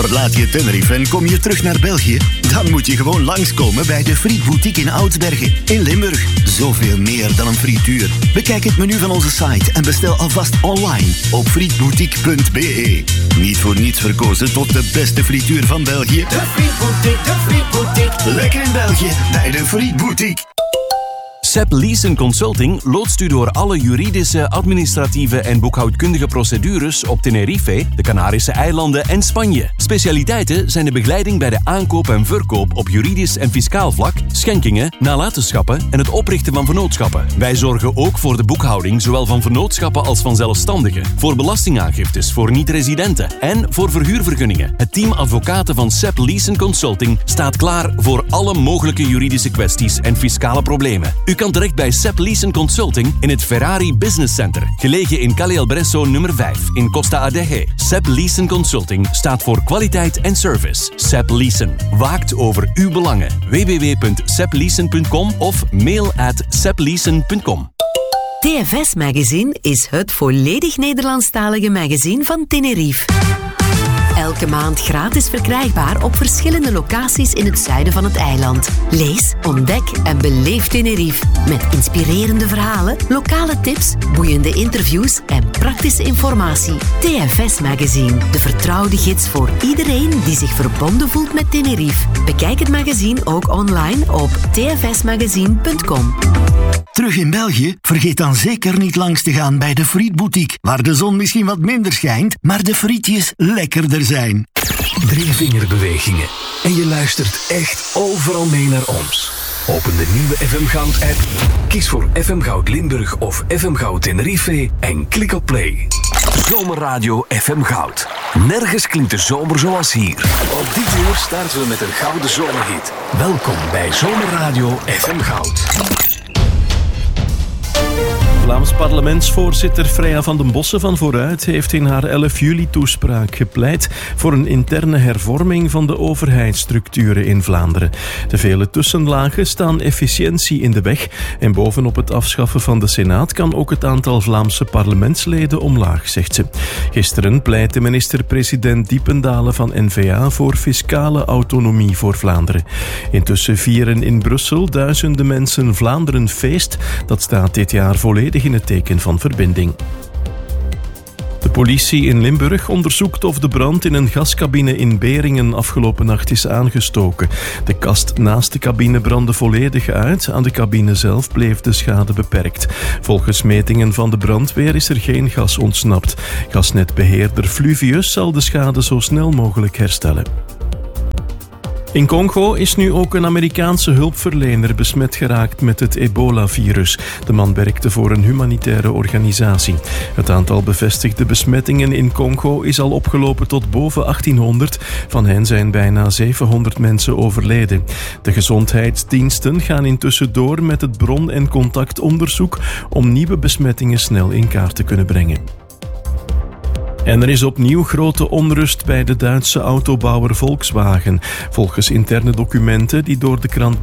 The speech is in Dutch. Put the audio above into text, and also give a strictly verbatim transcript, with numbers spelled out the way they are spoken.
Verlaat je Tenerife en kom je terug naar België? Dan moet je gewoon langskomen bij de Friet Boutique in Oudsbergen in Limburg. Zoveel meer dan een frituur. Bekijk het menu van onze site en bestel alvast online op frietboutique punt b e. Niet voor niets verkozen tot de beste frituur van België. De Friet Boutique, de Friet Boutique. Lekker in België bij de Friet Boutique. Sepp Leeson Consulting loodst u door alle juridische, administratieve en boekhoudkundige procedures op Tenerife, de Canarische eilanden en Spanje. Specialiteiten zijn de begeleiding bij de aankoop en verkoop op juridisch en fiscaal vlak, schenkingen, nalatenschappen en het oprichten van vennootschappen. Wij zorgen ook voor de boekhouding zowel van vennootschappen als van zelfstandigen, voor belastingaangiftes voor niet-residenten en voor verhuurvergunningen. Het team advocaten van Sepp Leeson Consulting staat klaar voor alle mogelijke juridische kwesties en fiscale problemen. U kan terecht bij Sepp Leeson Consulting in het Ferrari Business Center, gelegen in Calle El Bresso nummer vijf in Costa Adeje. Sepp Leeson Consulting staat voor kwaliteit en service. Sepp Leeson waakt over uw belangen. w w w punt sepp leeson punt com of mail at sepp leeson punt com. T F S Magazine is het volledig Nederlandstalige magazine van Tenerife. Elke maand gratis verkrijgbaar op verschillende locaties in het zuiden van het eiland. Lees, ontdek en beleef Tenerife. Met inspirerende verhalen, lokale tips, boeiende interviews en praktische informatie. T F S Magazine, de vertrouwde gids voor iedereen die zich verbonden voelt met Tenerife. Bekijk het magazine ook online op t f s magazine punt com. Terug in België? Vergeet dan zeker niet langs te gaan bij de Friet Boutique, waar de zon misschien wat minder schijnt, maar de frietjes lekkerder zijn. Drie vingerbewegingen en je luistert echt overal mee naar ons. Open de nieuwe F M Goud app, kies voor F M Goud Limburg of F M Goud Tenerife en klik op play. Zomerradio F M Goud. Nergens klinkt de zomer zoals hier. Op dit uur starten we met een gouden zomerhit. Welkom bij Zomerradio F M Goud. Vlaams parlementsvoorzitter Freya van den Bossen van Vooruit heeft in haar elf juli-toespraak gepleit voor een interne hervorming van de overheidsstructuren in Vlaanderen. De vele tussenlagen staan efficiëntie in de weg en bovenop het afschaffen van de Senaat kan ook het aantal Vlaamse parlementsleden omlaag, zegt ze. Gisteren pleitte minister-president Diependalen van N V A voor fiscale autonomie voor Vlaanderen. Intussen vieren in Brussel duizenden mensen Vlaanderen feest. Dat staat dit jaar volledig in het teken van verbinding. De politie in Limburg onderzoekt of de brand in een gascabine in Beringen afgelopen nacht is aangestoken. De kast naast de cabine brandde volledig uit. Aan de cabine zelf bleef de schade beperkt. Volgens metingen van de brandweer is er geen gas ontsnapt. Gasnetbeheerder Fluvius zal de schade zo snel mogelijk herstellen. In Congo is nu ook een Amerikaanse hulpverlener besmet geraakt met het ebola-virus. De man werkte voor een humanitaire organisatie. Het aantal bevestigde besmettingen in Congo is al opgelopen tot boven achttienhonderd. Van hen zijn bijna zevenhonderd mensen overleden. De gezondheidsdiensten gaan intussen door met het bron- en contactonderzoek om nieuwe besmettingen snel in kaart te kunnen brengen. En er is opnieuw grote onrust bij de Duitse autobouwer Volkswagen. Volgens interne documenten die door de krant